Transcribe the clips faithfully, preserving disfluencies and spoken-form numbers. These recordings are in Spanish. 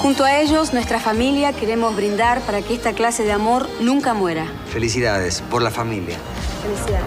Junto a ellos, nuestra familia, queremos brindar para que esta clase de amor nunca muera. Felicidades por la familia. Felicidades.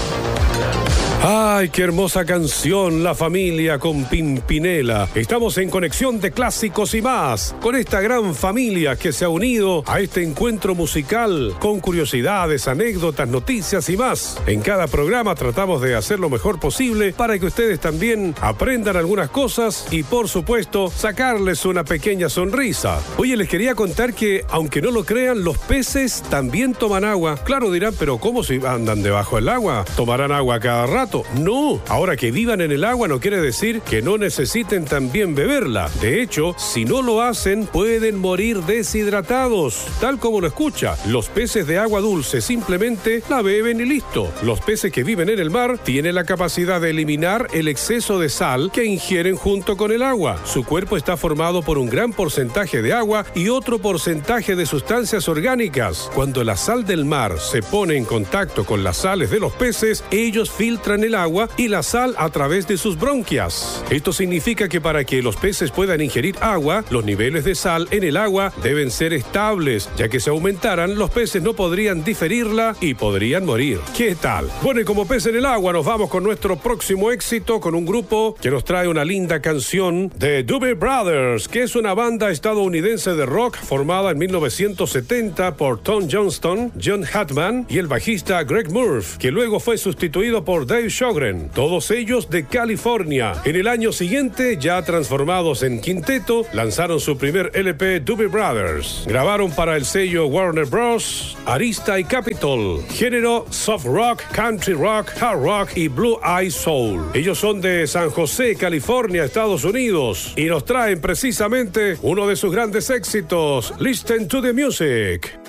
¡Ay, qué hermosa canción! La familia con Pimpinela. Estamos en Conexión de Clásicos y más, con esta gran familia que se ha unido a este encuentro musical, con curiosidades, anécdotas, noticias y más. En cada programa tratamos de hacer lo mejor posible para que ustedes también aprendan algunas cosas y, por supuesto, sacarles una pequeña sonrisa. Oye, les quería contar que, aunque no lo crean, los peces también toman agua. Claro, dirán, pero ¿cómo si andan debajo del agua? ¿Tomarán agua cada rato? No, ahora que vivan en el agua no quiere decir que no necesiten también beberla. De hecho, si no lo hacen, pueden morir deshidratados. Tal como lo escucha, los peces de agua dulce simplemente la beben y listo. Los peces que viven en el mar tienen la capacidad de eliminar el exceso de sal que ingieren junto con el agua. Su cuerpo está formado por un gran porcentaje de agua y otro porcentaje de sustancias orgánicas. Cuando la sal del mar se pone en contacto con las sales de los peces, ellos filtran el agua y la sal a través de sus bronquias. Esto significa que para que los peces puedan ingerir agua, los niveles de sal en el agua deben ser estables, ya que si aumentaran, los peces no podrían digerirla y podrían morir. ¿Qué tal? Bueno, y como pez en el agua, nos vamos con nuestro próximo éxito, con un grupo que nos trae una linda canción de Doobie Brothers, que es una banda estadounidense de rock formada en mil novecientos setenta por Tom Johnston, John Hartman y el bajista Greg Murphy, que luego fue sustituido por Dave Sjogren, todos ellos de California. En el año siguiente, ya transformados en quinteto, lanzaron su primer L P Doobie Brothers. Grabaron para el sello Warner Bros., Arista y Capitol. Género soft rock, country rock, hard rock y blue eye soul. Ellos son de San José, California, Estados Unidos, y nos traen precisamente uno de sus grandes éxitos, Listen to the Music.